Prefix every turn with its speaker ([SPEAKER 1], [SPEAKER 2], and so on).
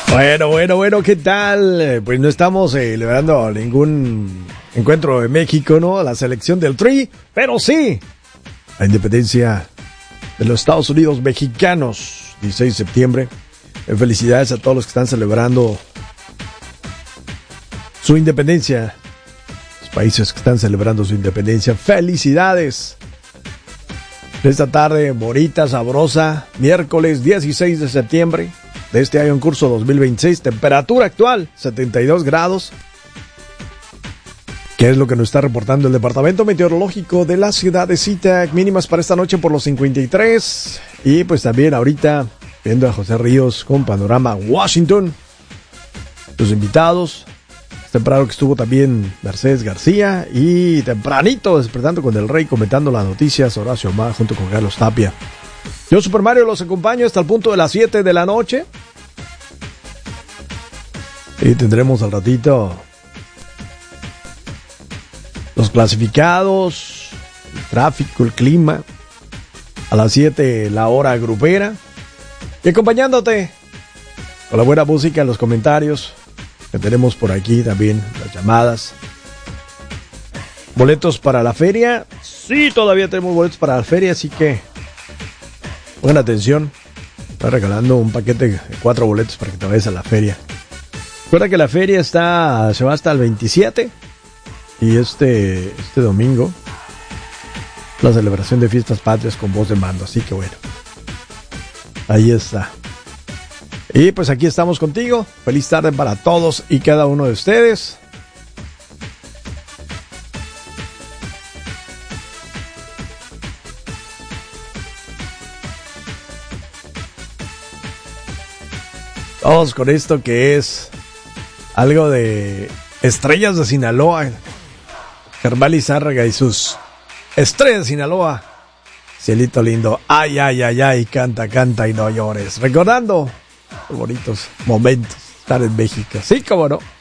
[SPEAKER 1] Bueno, ¿qué tal? Pues no estamos celebrando ningún encuentro de México, ¿no? La selección del Tri, pero sí la independencia de los Estados Unidos mexicanos, 16 de septiembre. Felicidades a todos los que están celebrando su independencia, los países que están celebrando su independencia. ¡Felicidades! Esta tarde, bonita, sabrosa, miércoles 16 de septiembre de este año en curso 2026, temperatura actual 72 grados, que es lo que nos está reportando el Departamento Meteorológico de la ciudad de SeaTac. Mínimas para esta noche por los 53, y pues también ahorita viendo a José Ríos con Panorama Washington, los invitados. Temprano que estuvo también Mercedes García, y tempranito despertando con el Rey comentando las noticias, Horacio Omar junto con Carlos Tapia. Yo, Super Mario, los acompaño hasta el punto de las 7 de la noche. Y tendremos al ratito los clasificados, el tráfico, el clima. A las 7 la hora grupera. Y acompañándote con la buena música, los comentarios que tenemos por aquí, también las llamadas. ¿Boletos para la feria? Sí, todavía tenemos boletos para la feria, así que pongan atención. Estoy regalando un paquete de 4 boletos para que te vayas a la feria. Recuerda que la feria se va hasta el 27. Y este domingo, la celebración de fiestas patrias con voz de mando. Así que bueno, ahí está. Y pues aquí estamos contigo. Feliz tarde para todos y cada uno de ustedes. Vamos con esto que es algo de Estrellas de Sinaloa. Germán Lizárraga y sus Estrellas de Sinaloa. Cielito lindo. Ay, canta y no llores. Recordando bonitos momentos estar en México. Sí, cómo no.